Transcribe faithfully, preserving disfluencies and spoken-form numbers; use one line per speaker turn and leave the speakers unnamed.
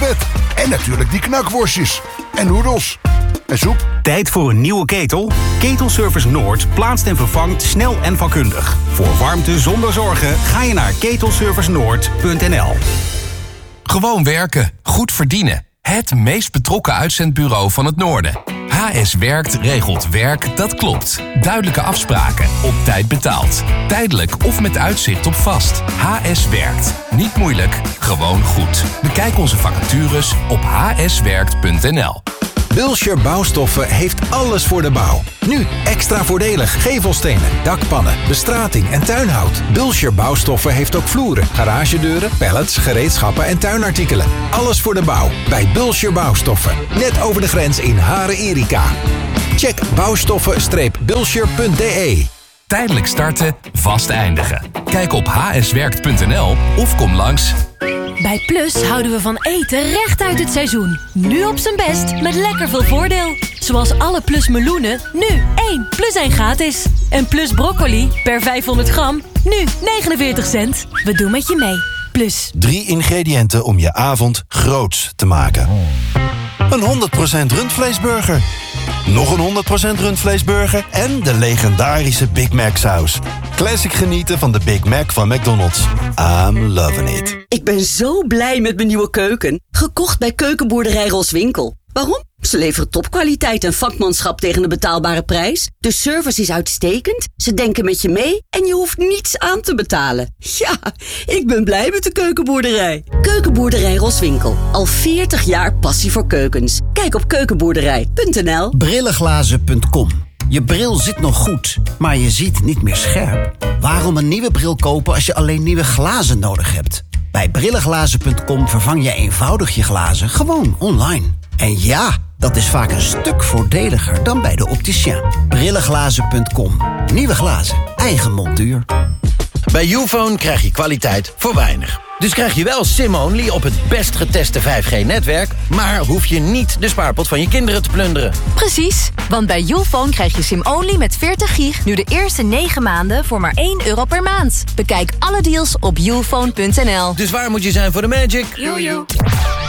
vet. En natuurlijk die knakworstjes. En noedels. En soep.
Tijd voor een nieuwe ketel? Ketelservice Noord plaatst en vervangt snel en vakkundig. Voor warmte zonder zorgen ga je naar ketelservice noord punt n l.
Gewoon werken, goed verdienen. Het meest betrokken uitzendbureau van het Noorden. H S Werkt regelt werk dat klopt. Duidelijke afspraken, op tijd betaald. Tijdelijk of met uitzicht op vast. H S Werkt. Niet moeilijk, gewoon goed. Bekijk onze vacatures op h s werkt punt n l.
Bulscher Bouwstoffen heeft alles voor de bouw. Nu extra voordelig gevelstenen, dakpannen, bestrating en tuinhout. Bulscher Bouwstoffen heeft ook vloeren, garagedeuren, pallets, gereedschappen en tuinartikelen. Alles voor de bouw bij Bulscher Bouwstoffen. Net over de grens in Haren Erika. Check bouwstoffen bulscher punt d e.
Tijdelijk starten, vast eindigen. Kijk op h s werkt punt n l of kom langs.
Bij Plus houden we van eten recht uit het seizoen. Nu op zijn best met lekker veel voordeel. Zoals alle Plus meloenen, nu één plus één gratis. En Plus broccoli per vijfhonderd gram, nu negenenveertig cent. We doen met je mee. Plus.
Drie ingrediënten om je avond groots te maken. Een honderd procent rundvleesburger. Nog een honderd procent rundvleesburger en de legendarische Big Mac saus. Classic genieten van de Big Mac van McDonald's. I'm loving it.
Ik ben zo blij met mijn nieuwe keuken. Gekocht bij Keukenboerderij Roswinkel. Waarom? Ze leveren topkwaliteit en vakmanschap tegen een betaalbare prijs. De service is uitstekend, ze denken met je mee en je hoeft niets aan te betalen. Ja, ik ben blij met de Keukenboerderij. Keukenboerderij Roswinkel. Al veertig jaar passie voor keukens. Kijk op keukenboerderij punt n l.
Brillenglazen punt com. Je bril zit nog goed, maar je ziet niet meer scherp. Waarom een nieuwe bril kopen als je alleen nieuwe glazen nodig hebt? Bij brillenglazen punt com vervang je eenvoudig je glazen gewoon online. En ja, dat is vaak een stuk voordeliger dan bij de opticien. brillenglazen punt com. Nieuwe glazen, eigen montuur.
Bij Youfone krijg je kwaliteit voor weinig. Dus krijg je wel SIM-only op het best geteste vijf G-netwerk... maar hoef je niet de spaarpot van je kinderen te plunderen.
Precies, want bij Youfone krijg je SIM-only met veertig gig... nu de eerste negen maanden voor maar één euro per maand. Bekijk alle deals op youfone punt n l.
Dus waar moet je zijn voor de magic?
Jojo.